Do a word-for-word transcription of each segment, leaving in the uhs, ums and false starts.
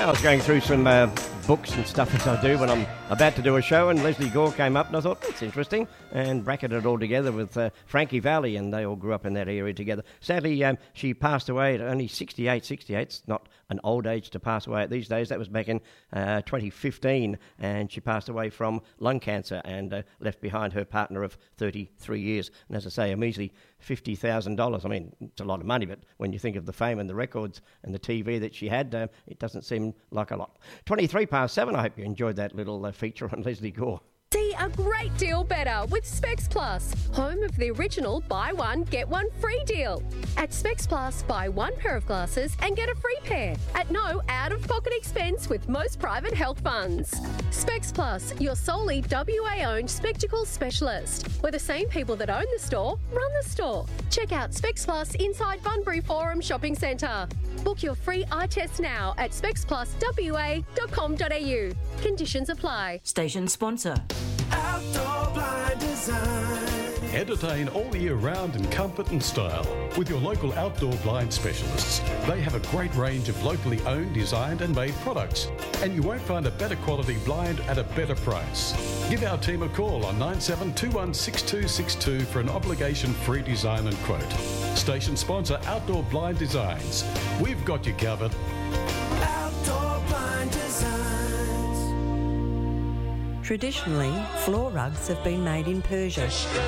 I was going through some uh, books and stuff as I do when I'm about to do a show, and Lesley Gore came up and I thought, that's interesting, and bracketed it all together with uh, Frankie Valli, and they all grew up in that area together. Sadly, um, she passed away at only sixty-eight. sixty-eight, it's not an old age to pass away at these days. That was back in uh, twenty fifteen, and she passed away from lung cancer and uh, left behind her partner of thirty-three years. And as I say, a measly fifty thousand dollars. I mean, it's a lot of money, but when you think of the fame and the records and the T V that she had, uh, it doesn't seem like a lot. twenty-three past seven, I hope you enjoyed that little uh, feature on Lesley Gore. See a great deal better with Specs Plus, home of the original buy one, get one free deal. At Specs Plus, buy one pair of glasses and get a free pair at no out-of-pocket expense with most private health funds. Specs Plus, your solely W A-owned spectacles specialist, where the same people that own the store run the store. Check out Specs Plus inside Bunbury Forum Shopping Centre. Book your free eye test now at specs plus w a dot com dot a u. Conditions apply. Station sponsor. Outdoor Blind Design. Entertain all year round in comfort and style with your local outdoor blind specialists. They have a great range of locally owned, designed and made products, and you won't find a better quality blind at a better price. Give our team a call on nine seven two one six two six two for an obligation-free design and quote. Station sponsor Outdoor Blind Designs. We've got you covered. Outdoor Blind Designs. Traditionally, floor rugs have been made in Persia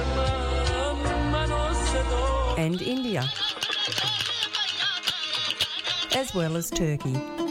and India, as well as Turkey.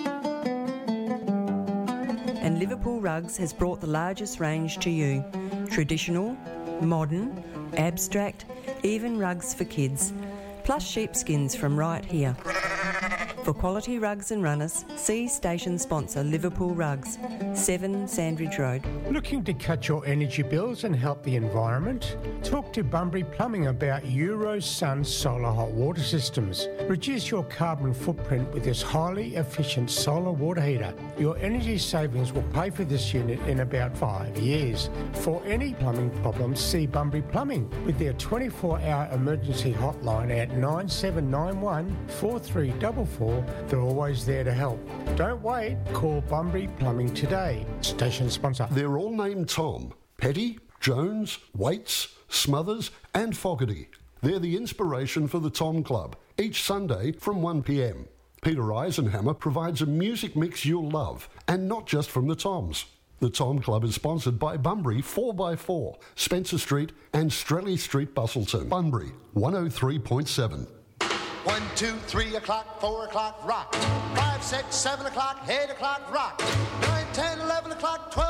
And Liverpool Rugs has brought the largest range to you. Traditional, modern, abstract, even rugs for kids, plus sheepskins from right here. For quality rugs and runners, see station sponsor Liverpool Rugs, seven Sandridge Road. Looking to cut your energy bills and help the environment? Talk to Bunbury Plumbing about Eurosun solar hot water systems. Reduce your carbon footprint with this highly efficient solar water heater. Your energy savings will pay for this unit in about five years. For any plumbing problems, see Bunbury Plumbing with their twenty-four hour emergency hotline at nine seven nine one, four three four four. They're always there to help. Don't wait. Call Bunbury Plumbing today. Station sponsor. They're all named Tom. Petty, Jones, Waits, Smothers and Fogarty. They're the inspiration for the Tom Club, each Sunday from one p m. Peter Eisenhammer provides a music mix you'll love, and not just from the Toms. The Tom Club is sponsored by Bunbury four by four, Spencer Street and Strelly Street, Bustleton. Bunbury, one oh three point seven. One, two, three o'clock, four o'clock, rock. Five, six, seven o'clock, eight o'clock, rock. Nine, ten, eleven o'clock, twelve.